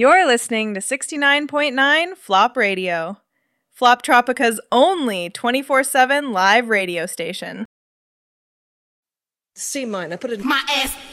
You're listening to 69.9 Flop Radio, Flop Tropica's only 24/7 live radio station. C minor, put it my ass